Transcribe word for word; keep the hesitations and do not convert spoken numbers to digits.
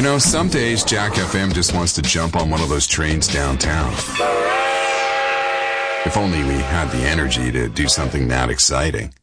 You know, some days Jack F M just wants to jump on one of those trains downtown. If only we had the energy to do something that exciting.